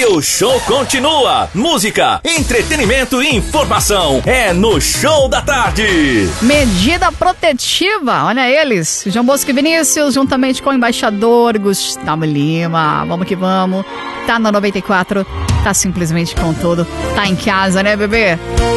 E o show continua. Música, entretenimento e informação. É no Show da Tarde. Medida protetiva, olha eles. João Bosco e Vinícius, juntamente com o embaixador Gustavo Lima. Vamos que vamos. Tá na 94, tá simplesmente com tudo. Tá em casa, né, bebê?